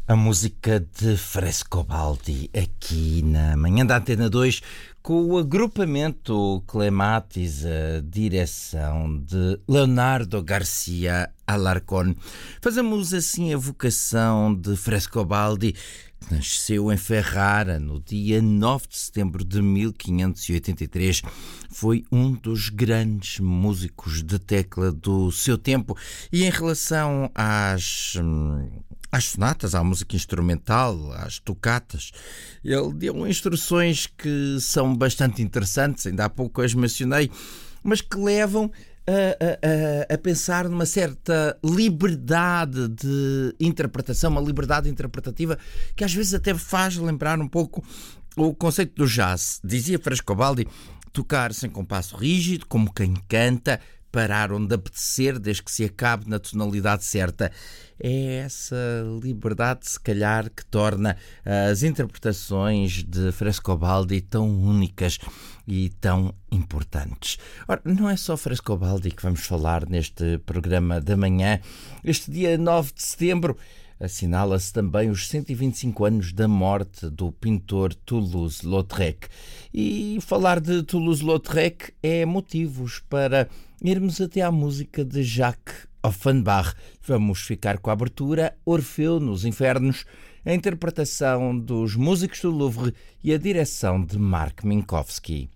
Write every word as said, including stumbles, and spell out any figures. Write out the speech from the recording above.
A música de Frescobaldi aqui na manhã da Antena dois, com o agrupamento Clematis, a direção de Leonardo Garcia Alarcón. Fazemos assim a vocação de Frescobaldi, que nasceu em Ferrara no dia nove de setembro de mil quinhentos e oitenta e três. Foi um dos grandes músicos de tecla do seu tempo. E em relação às... às sonatas, à música instrumental, às tocatas, ele deu instruções que são bastante interessantes, ainda há pouco as mencionei, mas que levam a, a, a pensar numa certa liberdade de interpretação, uma liberdade interpretativa que às vezes até faz lembrar um pouco o conceito do jazz. Dizia Frescobaldi, tocar sem compasso rígido, como quem canta, parar onde apetecer, desde que se acabe na tonalidade certa. É essa liberdade, se calhar, que torna as interpretações de Frescobaldi tão únicas e tão importantes. Ora, não é só Frescobaldi que vamos falar neste programa da manhã. Este dia nove de setembro assinala-se também os cento e vinte e cinco anos da morte do pintor Toulouse-Lautrec. E falar de Toulouse-Lautrec é motivos para irmos até à música de Jacques Offenbach. Vamos ficar com a abertura Orfeu nos Infernos, a interpretação dos músicos do Louvre e a direção de Marc Minkowski.